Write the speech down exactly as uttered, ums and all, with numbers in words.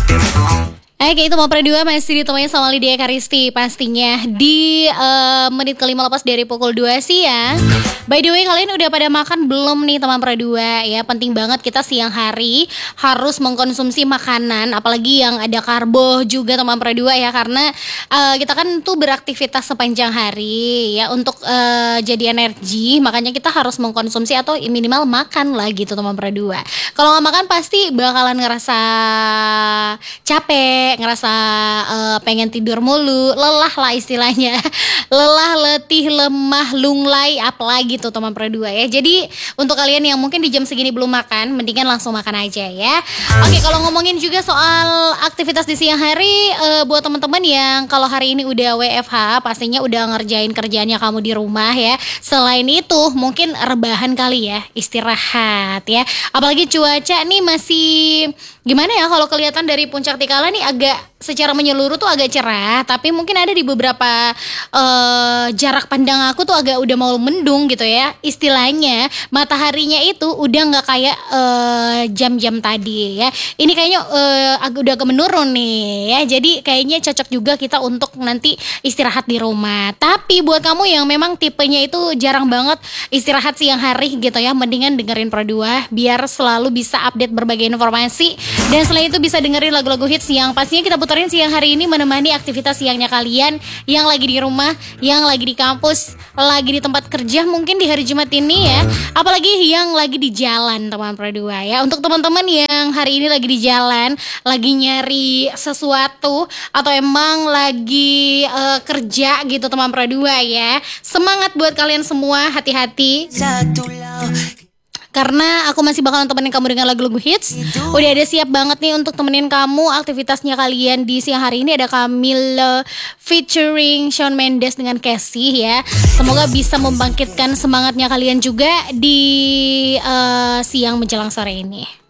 Oke, itu mau dua masih ditemani sama Lydia Karisti pastinya di uh, menit kelima lepas dari pukul dua siang. By the way, kalian udah pada makan belum nih teman dua? Ya, penting banget kita siang hari harus mengkonsumsi makanan, apalagi yang ada karbo juga teman dua ya, karena uh, kita kan tuh beraktivitas sepanjang hari ya untuk uh, jadi energi, makanya kita harus mengkonsumsi atau minimal makan lah gitu teman dua. Kalau nggak makan pasti bakalan ngerasa capek, ngerasa uh, pengen tidur mulu, lelah lah istilahnya. Lelah, letih, lemah, lunglai, apalagi tuh teman dua ya. Jadi untuk kalian yang mungkin di jam segini belum makan, mendingan langsung makan aja ya. Oke, kalau ngomongin juga soal aktivitas di siang hari, uh, buat teman-teman yang kalau hari ini udah W F H, pastinya udah ngerjain kerjaannya kamu di rumah ya. Selain itu mungkin rebahan kali ya, istirahat ya. Apalagi cuaca nih masih gimana ya, kalau kelihatan dari puncak Tikala nih agak secara menyeluruh tuh agak cerah, tapi mungkin ada di beberapa uh, jarak pandang aku tuh agak udah mau mendung gitu ya. Istilahnya mataharinya itu udah nggak kayak uh, jam-jam tadi ya. Ini kayaknya uh, agak udah agak menurun nih ya. Jadi kayaknya cocok juga kita untuk nanti istirahat di rumah. Tapi buat kamu yang memang tipenya itu jarang banget istirahat siang hari gitu ya, mendingan dengerin Pro dua biar selalu bisa update berbagai informasi. Dan selain itu bisa dengerin lagu-lagu hits yang pastinya kita puterin siang hari ini menemani aktivitas siangnya kalian yang lagi di rumah, yang lagi di kampus, lagi di tempat kerja mungkin di hari Jumat ini ya. Apalagi yang lagi di jalan teman Pro dua ya. Untuk teman-teman yang hari ini lagi di jalan, lagi nyari sesuatu atau emang lagi uh, kerja gitu teman Pro dua ya. Semangat buat kalian semua, hati-hati. Karena aku masih bakalan temenin kamu dengan lagu-lagu hits. Udah ada siap banget nih untuk temenin kamu aktivitasnya kalian di siang hari ini. Ada Camille featuring Shawn Mendes dengan Casey ya. Semoga bisa membangkitkan semangatnya kalian juga di uh, siang menjelang sore ini.